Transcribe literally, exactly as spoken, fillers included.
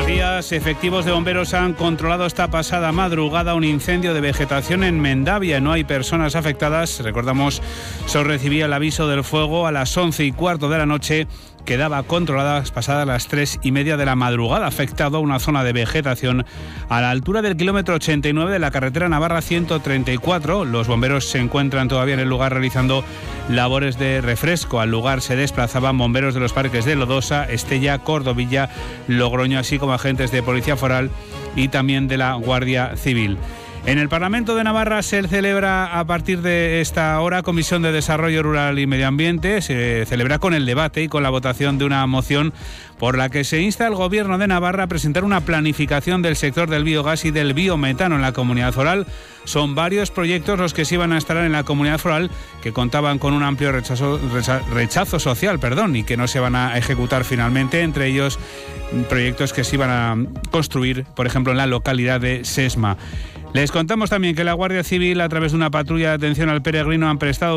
días. Efectivos de bomberos han controlado esta pasada madrugada un incendio de vegetación en Mendavia. No hay personas afectadas. Recordamos, se recibía el aviso del fuego a las once y cuarto de la noche. Quedaba controlada pasadas las tres y media de la madrugada, afectado a una zona de vegetación a la altura del kilómetro ochenta y nueve de la carretera Navarra ciento treinta y cuatro. Los bomberos se encuentran todavía en el lugar realizando labores de refresco. Al lugar se desplazaban bomberos de los parques de Lodosa, Estella, Cordovilla, Logroño, así como agentes de Policía Foral y también de la Guardia Civil. En el Parlamento de Navarra se celebra a partir de esta hora Comisión de Desarrollo Rural y Medio Ambiente. Se celebra con el debate y con la votación de una moción por la que se insta al Gobierno de Navarra a presentar una planificación del sector del biogás y del biometano en la Comunidad Foral. Son varios proyectos los que se iban a instalar en la Comunidad Foral que contaban con un amplio rechazo, rechazo social perdón, y que no se van a ejecutar finalmente, entre ellos proyectos que se iban a construir, por ejemplo, en la localidad de Sesma. Les contamos también que la Guardia Civil, a través de una patrulla de atención al peregrino, han prestado